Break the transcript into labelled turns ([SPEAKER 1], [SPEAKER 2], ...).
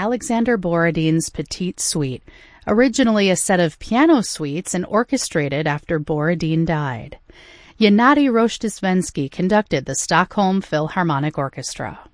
[SPEAKER 1] Alexander Borodin's Petite Suite, originally a set of piano suites and orchestrated after Borodin died. Yennady Rozhdestvensky conducted the Stockholm Philharmonic Orchestra.